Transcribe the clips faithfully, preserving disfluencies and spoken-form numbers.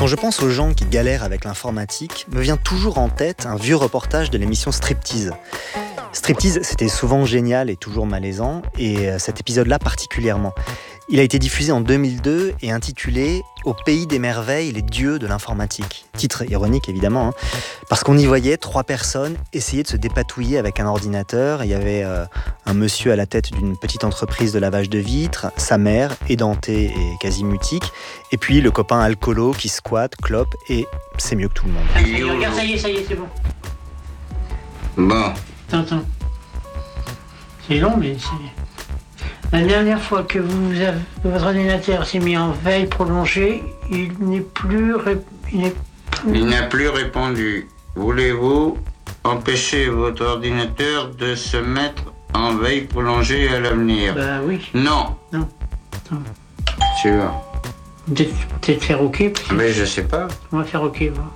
Quand je pense aux gens qui galèrent avec l'informatique, me vient toujours en tête un vieux reportage de l'émission Striptease. Striptease, c'était souvent génial et toujours malaisant, et cet épisode-là particulièrement. Il a été diffusé en deux mille deux et intitulé « Au pays des merveilles, les dieux de l'informatique ». Titre ironique évidemment, hein, parce qu'on y voyait trois personnes essayer de se dépatouiller avec un ordinateur. Il y avait euh, un monsieur à la tête d'une petite entreprise de lavage de vitres, sa mère, édentée et quasi mutique, et puis le copain alcoolo qui squatte, clope, et c'est mieux que tout le monde. Ah, ça y est, regarde, ça y est, ça y est, c'est bon. Bon. Attends, attends. C'est long, mais c'est... La dernière fois que vous avez, votre ordinateur s'est mis en veille prolongée, il n'est plus... Ré, il, n'est plus... il n'a plus répondu. Voulez-vous empêcher votre ordinateur de se mettre en veille prolongée à l'avenir? Bah oui. Non. Non. Attends. Tu vois. Peut-être, peut-être faire OK. Mais je sais pas. On va faire OK, voir.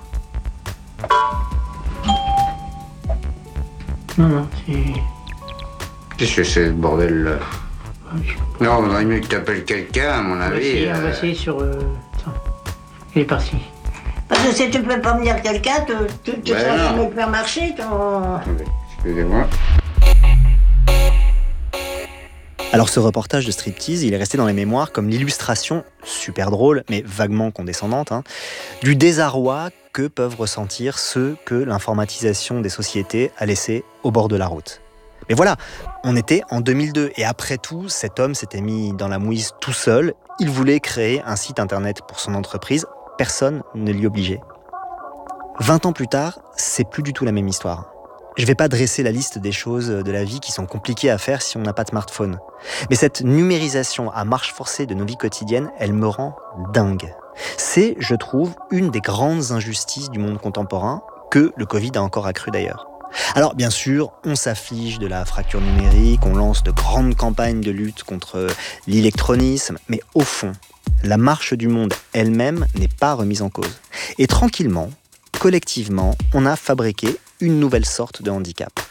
Non, non, c'est... Qu'est-ce que c'est ce bordel-là? Non, il vaudrait mieux que tu appelles quelqu'un, à mon on va avis. essayer, euh... on va essayer sur... Euh... Attends. Il est parti. Parce que si tu peux pas me dire quelqu'un, tu, tu, tu Ben vas non. jamais faire marcher ton... Excusez-moi. Alors ce reportage de Striptease, il est resté dans les mémoires comme l'illustration, super drôle, mais vaguement condescendante, hein, du désarroi que peuvent ressentir ceux que l'informatisation des sociétés a laissés au bord de la route. Mais voilà, on était en deux mille deux et après tout, cet homme s'était mis dans la mouise tout seul. Il voulait créer un site internet pour son entreprise. Personne ne l'y obligeait. vingt ans plus tard, c'est plus du tout la même histoire. Je ne vais pas dresser la liste des choses de la vie qui sont compliquées à faire si on n'a pas de smartphone. Mais cette numérisation à marche forcée de nos vies quotidiennes, elle me rend dingue. C'est, je trouve, une des grandes injustices du monde contemporain, que le Covid a encore accru d'ailleurs. Alors bien sûr, on s'afflige de la fracture numérique, on lance de grandes campagnes de lutte contre l'électronisme, mais au fond, la marche du monde elle-même n'est pas remise en cause. Et tranquillement, collectivement, on a fabriqué une nouvelle sorte de handicap.